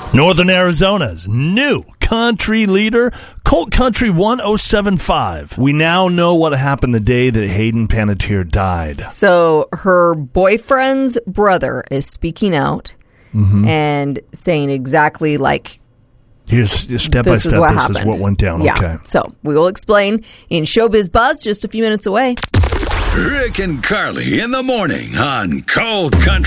Northern Arizona's new country leader, Colt Country 1075. We now know what happened the day that Hayden Panettiere died. So her boyfriend's brother is speaking out and saying exactly like, here's step by step, this is what went down. Yeah. Okay. So we will explain in Showbiz Buzz just a few minutes away. Rick and Carly in the morning on Cold Country.